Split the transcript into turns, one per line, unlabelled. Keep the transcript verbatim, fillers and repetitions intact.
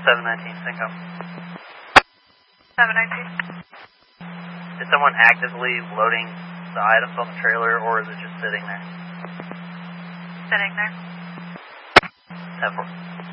seven nineteen Cinco.
seven nineteen.
Is someone actively loading the items on the trailer, or is it just sitting there?
Sitting there.
ten four.